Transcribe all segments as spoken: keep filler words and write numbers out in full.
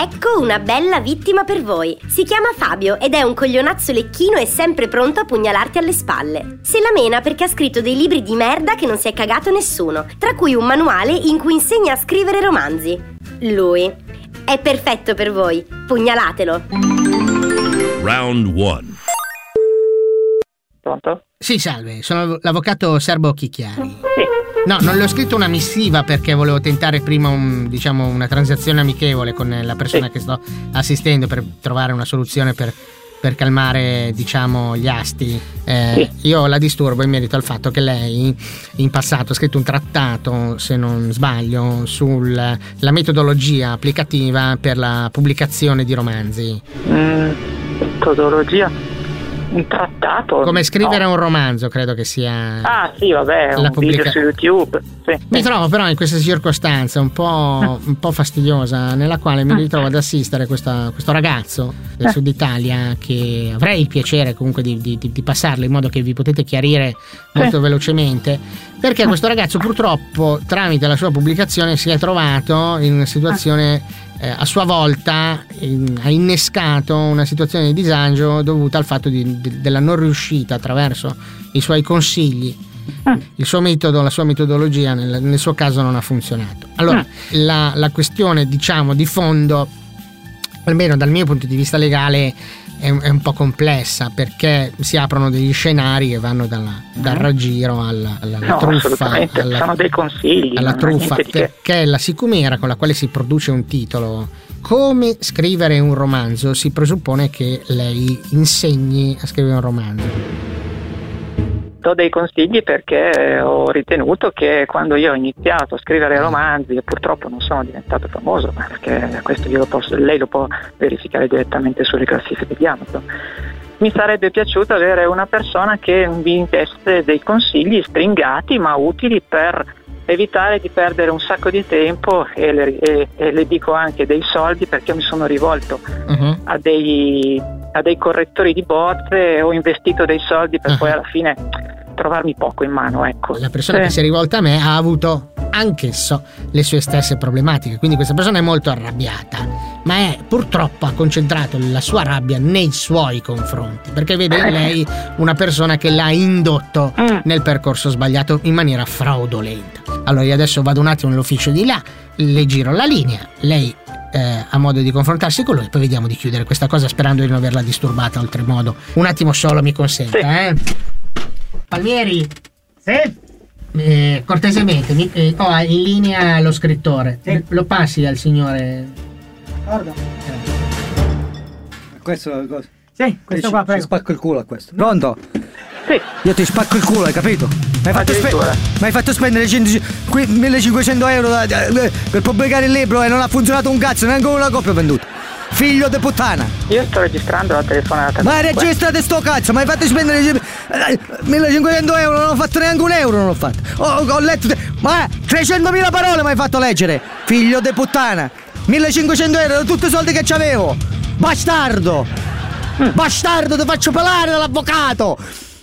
Ecco una bella vittima per voi. Si chiama Fabio ed è un coglionazzo lecchino e sempre pronto a pugnalarti alle spalle. Se la mena perché ha scritto dei libri di merda che non si è cagato nessuno, tra cui un manuale in cui insegna a scrivere romanzi. Lui è perfetto per voi. Pugnalatelo. Round one. Pronto? Sì, salve, sono l'avvocato Serbo Chicchiari. Sì. No, non le ho scritto una missiva perché volevo tentare prima un, diciamo, una transazione amichevole con la persona sì. che sto assistendo per trovare una soluzione per, per calmare, diciamo, gli asti. Eh, sì. Io la disturbo in merito al fatto che lei in passato ha scritto un trattato, se non sbaglio, sulla metodologia applicativa per la pubblicazione di romanzi. Mm, metodologia? Un trattato? Come scrivere no. un romanzo, credo che sia. Ah sì, vabbè, un pubblica... video su YouTube. Sì. Mi trovo però in questa circostanza un po', un po' fastidiosa, nella quale mi ritrovo ad assistere questa, questo ragazzo del Sud Italia, che avrei il piacere comunque di, di, di passarlo in modo che vi potete chiarire molto sì. velocemente, perché questo ragazzo purtroppo tramite la sua pubblicazione si è trovato in una situazione eh, a sua volta in, ha innescato una situazione di disagio dovuta al fatto di, de, della non riuscita attraverso i suoi consigli. Il suo metodo, la sua metodologia nel, nel suo caso non ha funzionato. Allora la, la questione, diciamo, di fondo, almeno dal mio punto di vista legale, è, è un po' complessa, perché si aprono degli scenari che vanno dalla, dal raggiro alla, alla, alla no, truffa, alla, sono dei consigli, alla truffa, perché la sicumera con la quale si produce un titolo, come scrivere un romanzo, si presuppone che lei insegni a scrivere un romanzo. Do dei consigli perché ho ritenuto che quando io ho iniziato a scrivere romanzi, e purtroppo non sono diventato famoso, perché questo io lo posso, lei lo può verificare direttamente sulle classifiche di Amazon, mi sarebbe piaciuto avere una persona che mi desse dei consigli stringati ma utili per evitare di perdere un sacco di tempo e le, e, e le dico anche dei soldi, perché mi sono rivolto uh-huh. a dei a dei correttori di bozze e ho investito dei soldi per uh-huh. poi alla fine trovarmi poco in mano, ecco. La persona eh. che si è rivolta a me ha avuto anch'esso le sue stesse problematiche, quindi questa persona è molto arrabbiata, ma è purtroppo ha concentrato la sua rabbia nei suoi confronti, perché vede in lei una persona che l'ha indotto mm. nel percorso sbagliato in maniera fraudolenta. Allora io adesso vado un attimo nell'ufficio di là, le giro la linea, lei eh, ha modo di confrontarsi con lui, poi vediamo di chiudere questa cosa sperando di non averla disturbata oltremodo. Un attimo solo, mi consenta, sì. eh Palmieri? Sì? Eh, cortesemente, mi, eh, ho in linea lo scrittore. Sì. Lo passi al signore? Guarda. Eh. Questo è la cosa. Sì, questo qua, prego. Ti spacco il culo a questo. Pronto? Sì. Io ti spacco il culo, hai capito? Mi hai fatto, spe- fatto spendere millecinquecento euro da, da, da, per pubblicare il libro e non ha funzionato un cazzo, neanche una copia venduta. Figlio di puttana. Io sto registrando la telefonata. Ma registrate sto cazzo, mi hai fatto spendere millecinquecento euro, non ho fatto neanche un euro, non ho fatto. Ho, ho letto te- ma trecentomila parole mi hai fatto leggere. Figlio di puttana. millecinquecento euro da tutti i soldi che c'avevo. Bastardo. Mm. Bastardo, ti faccio pelare dall'avvocato.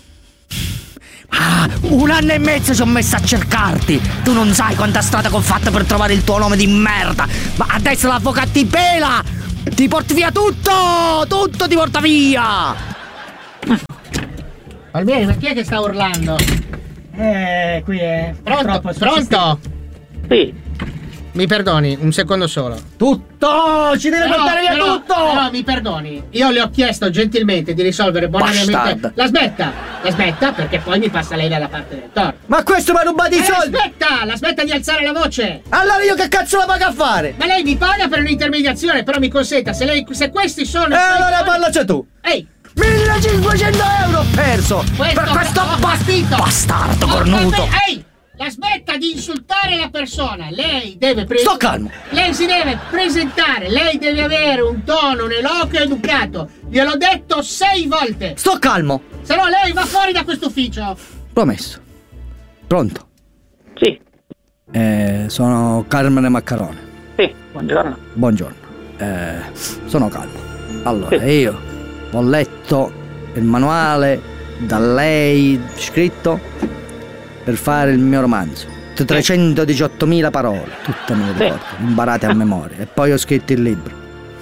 Ah, un anno e mezzo ci ho messo a cercarti. Tu non sai quanta strada che ho fatto per trovare il tuo nome di merda. Ma adesso l'avvocato ti pela. Ti porti via tutto. Tutto ti porta via. Palmieri, ma chi è che sta urlando? Eh, qui è Pronto? Pronto? Sì. Mi perdoni, un secondo solo. Tutto! Ci deve però, portare via però, tutto! No, mi perdoni. Io le ho chiesto gentilmente di risolvere bonariamente. La smetta! La smetta perché poi mi passa lei dalla parte del torto. Ma questo mi ha rubato i eh, soldi! Aspetta! La smetta di alzare la voce! Allora io che cazzo la pago a fare? Ma lei mi paga per un'intermediazione, però mi consenta, se lei se questi sono. E eh, allora parlaci tu! Ehi! millecinquecento euro ho perso! Questo, per questo bastito! Bastardo cornuto! Ehi! La smetta di insultare la persona. Lei deve pre- Sto calmo. Lei si deve presentare. Lei deve avere un tono, un eloquio educato. Gliel'ho detto sei volte. Sto calmo. Se no lei va fuori da questo ufficio. Promesso. Pronto? Sì. Eh, sono Carmine Maccarone. Sì, buongiorno. Buongiorno. Eh, sono calmo. Allora, sì. io ho letto il manuale da lei scritto per fare il mio romanzo, trecentodiciottomila parole, tutte me le ricordo, imparate a memoria, e poi ho scritto il libro.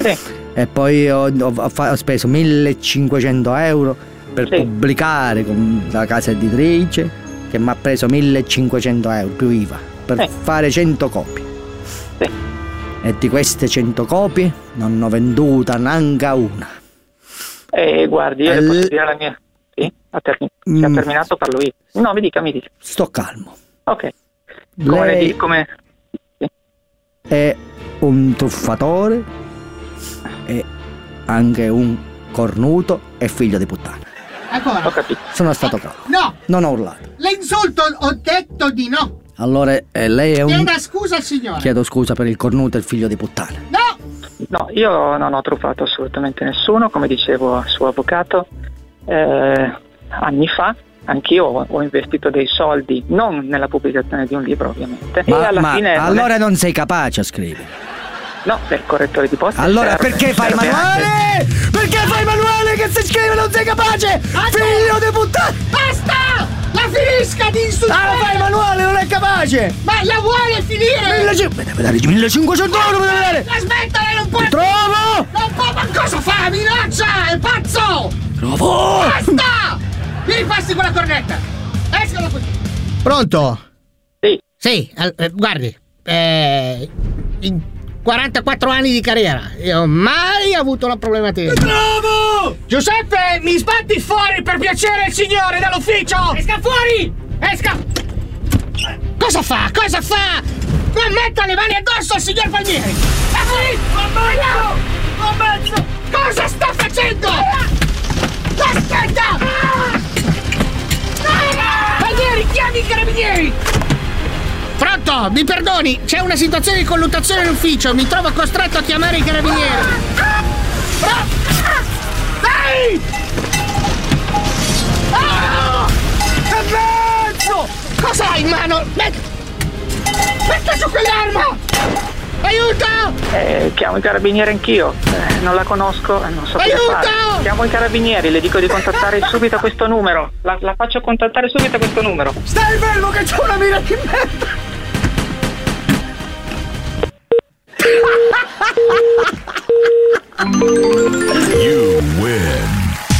Sì. E poi ho, ho, ho speso millecinquecento euro per Sì. pubblicare con la casa editrice, che mi ha preso millecinquecento euro più I V A per Sì. fare cento copie. Sì. E di queste cento copie non ho venduta neanche una. E guardi, io le Eh, posso dire la mia. Sì, ha, termi- Mm. se ha terminato parlo io. No, mi dica, mi dica. Sto calmo. Ok. Come le Lei di- come... Sì. è un truffatore e anche un cornuto e figlio di puttana. Ho Ancora. capito. Sono stato calmo. No, Non ho urlato. l'insulto ho detto di no. Allora eh, lei è un... Chieda scusa al signore. Chiedo scusa per il cornuto e il figlio di puttana. No, No, io non ho truffato assolutamente nessuno, come dicevo al suo avvocato, eh, anni fa anch'io ho, ho investito dei soldi, non nella pubblicazione di un libro ovviamente, e Ma, alla ma fine... non è- allora non sei capace a scrivere. No, per correttore di posta. Allora serve- perché fai serve manuale? anche- Perché fai manuale che se scrive non sei capace? Figlio di puttana! basta! La finisca di insultare! Ah, fai manuale, non è capace! Ma la vuole finire? millecinquecento Mi deve dare millecinquecento euro, mi deve dare! Aspetta, lei non può! Ti trovo! Non può, ma cosa fa? Minaccia! È pazzo! Trovo! Basta! Mi ripassi quella cornetta! Esca da qui! Pronto? Sì, Sì, al- eh, guardi, eh, in quarantaquattro anni di carriera io ho mai avuto una problematica. Trovo! Giuseppe, mi sbatti fuori per piacere il signore dall'ufficio! Esca fuori! Esca! Cosa fa? Cosa fa? Non metta le mani addosso al signor Palmieri! E fuori! Ho mezzo! Cosa sta facendo? Aspetta! Palmieri, chiami i carabinieri! Pronto, mi perdoni, c'è una situazione di colluttazione in ufficio, mi trovo costretto a chiamare i carabinieri. Dai! Ah! Che mezzo! Cosa hai in mano? Met- Metta giù quell'arma! Aiuto! eh, chiamo i carabinieri anch'io, eh, non la conosco, eh, non so cosa Aiuto! fare. Chiamo i carabinieri, le dico di contattare subito questo numero, la, la faccio contattare subito questo numero. Stai fermo che c'ho una mira di merda! You win.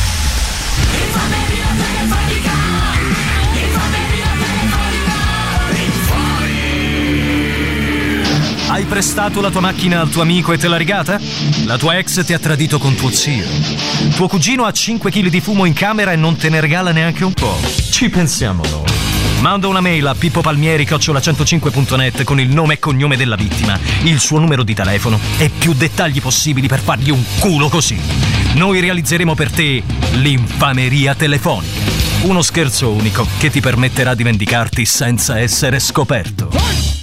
Hai prestato la tua macchina al tuo amico e te l'ha rigata? La tua ex ti ha tradito con tuo zio. Tuo cugino ha cinque chili di fumo in camera e non te ne regala neanche un po'. Ci pensiamo noi. Manda una mail a pippopalmieri chiocciola centocinque punto net con il nome e cognome della vittima, il suo numero di telefono e più dettagli possibili per fargli un culo così. Noi realizzeremo per te l'infameria telefonica. Uno scherzo unico che ti permetterà di vendicarti senza essere scoperto.